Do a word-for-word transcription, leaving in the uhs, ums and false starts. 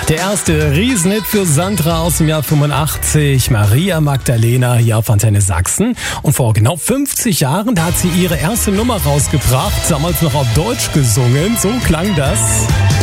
Der erste Riesenhit für Sandra aus dem Jahr fünfundachtzig, Maria Magdalena hier auf Antenne Sachsen. Und vor genau fünfzig Jahren, da hat sie ihre erste Nummer rausgebracht, damals noch auf Deutsch gesungen. So klang das.